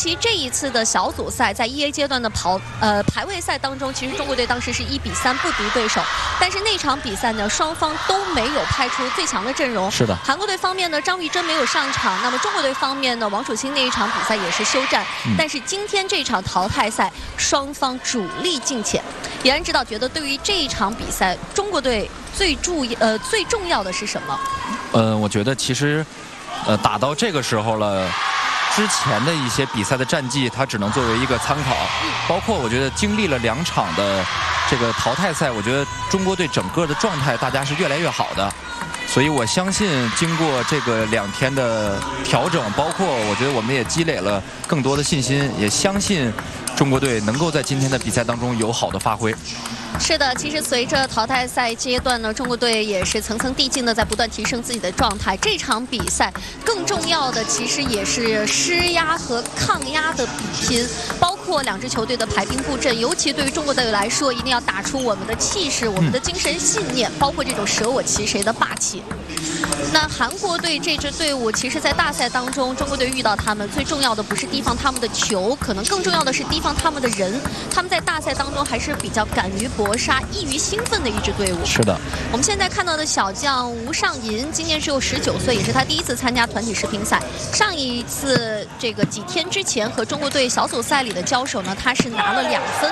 其这一次的小组赛在1A 阶段的排位赛当中，其实中国队当时是1比3不敌对手，但是那场比赛呢，双方都没有派出最强的阵容。 是的， 韩国队方面呢，张玉珍没有上场，那么中国队方面呢，王楚钦那一场比赛也是休战。但是今天这场淘汰赛，双方主力尽显。延安指导觉得，对于这一场比赛，中国队最重要的是什么？ 我觉得其实，打到这个时候了。之前的一些比赛的战绩，它只能作为一个参考。包括我觉得经历了2场的这个淘汰赛，我觉得中国队整个的状态大家是越来越好的。所以我相信，经过这个2天的调整，包括我觉得我们也积累了更多的信心，也相信中国队能够在今天的比赛当中有好的发挥。 是的，其实随着淘汰赛阶段呢，中国队也是层层递进的在不断提升自己的状态。这场比赛更重要的其实也是施压和抗压的比拼，包括2支球队的排兵布阵，尤其对于中国队来说，一定要打出我们的气势、我们的精神信念，包括这种舍我其谁的霸气。那韩国队这支队伍，其实在大赛当中，中国队遇到他们最重要的不是提防他们的球，可能更重要的是提防他们的人。他们在大赛当中还是比较敢于搏杀、易于兴奋的一支队伍。 是的， 我们现在看到的小将吴尚银，今年只有19岁，也是他第一次参加团体世乒赛。上一次这个几天之前和中国队小组赛里的交手呢，他是拿了2分。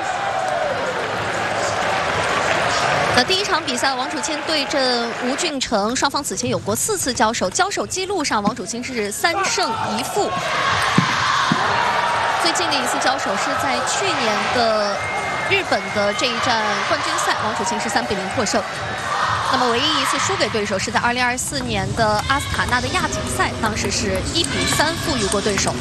那第一场比赛，王楚钦对阵吴俊成，双方此前有过4次交手，交手记录上王楚钦是3胜1负。最近的一次交手是在去年的日本的这一站冠军赛，王楚钦是3比0获胜。那么唯一一次输给对手是在2024年的阿斯塔纳的亚锦赛，当时是1比3负于过对手。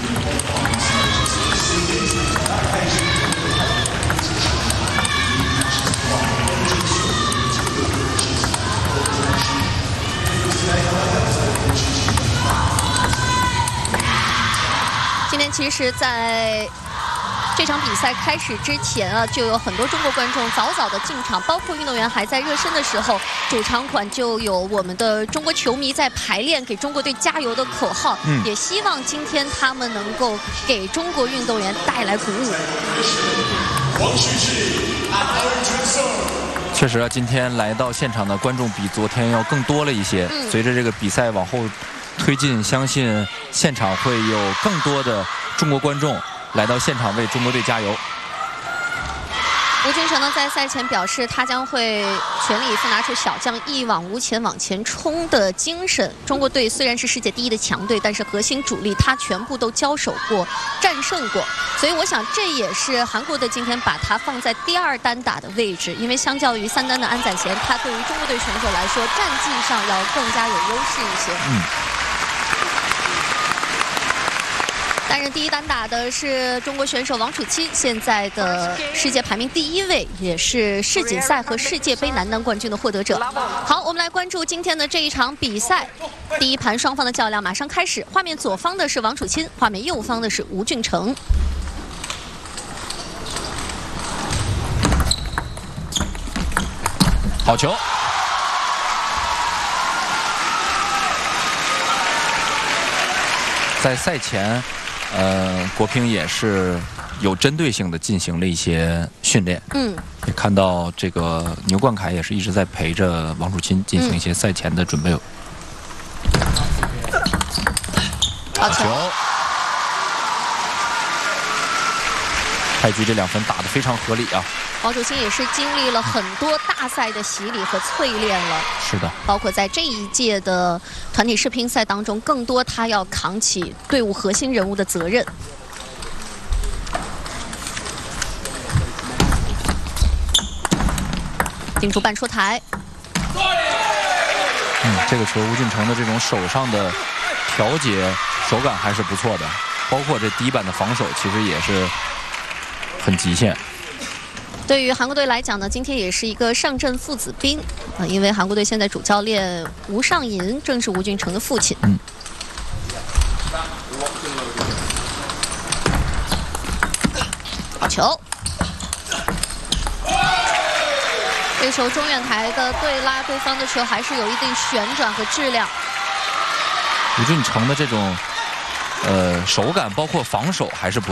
今天其实在这场比赛开始之前啊，就有很多中国观众早早的进场，包括运动员还在热身的时候，主场馆就有我们的中国球迷在排练给中国队加油的口号，也希望今天他们能够给中国运动员带来鼓舞。 确实啊，今天来到现场的观众比昨天要更多了一些。随着这个比赛往后推进，相信现场会有更多的中国观众来到现场为中国队加油。 吴俊成呢，在赛前表示，他将会全力以赴拿出小将一往无前往前冲的精神。中国队虽然是世界第1的强队，但是核心主力他全部都交手过、战胜过，所以我想这也是韩国队今天把他放在第2单打的位置，因为相较于3单的安宰贤，他对于中国队选手来说，战绩上要更加有优势一些。但是第1单打的是中国选手王楚钦，现在的世界排名第1位，也是世锦赛和世界杯男单冠军的获得者。好，我们来关注今天的这一场比赛。第一盘双方的较量马上开始，画面左方的是王楚钦，画面右方的是吴俊成。 好球！在赛前。国乒也是有针对性的进行了一些训练，也看到这个牛冠凯也是一直在陪着王楚钦进行一些赛前的准备。好球！开局这2分打得非常合理啊！ 王楚钦也是经历了很多大赛的洗礼和淬炼了， 是的， 包括在这一届的团体世乒赛当中，更多他要扛起队伍核心人物的责任。定出半出台。 这个球吴俊成的这种手上的调节手感还是不错的，包括这第1板的防守其实也是很极限。 对于韩国队来讲呢，今天也是一个上阵父子兵啊，因为韩国队现在主教练吴尚银正是吴俊成的父亲。好球！这球中远台的对拉对方的球还是有一定旋转和质量。 吴俊成的这种手感包括防守还是不